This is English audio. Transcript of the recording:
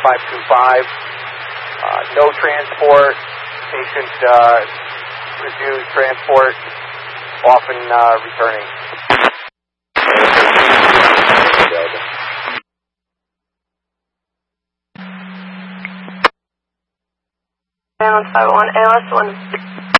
525. No transport. Patient refused transport, often returning. Down 501 ALS 1.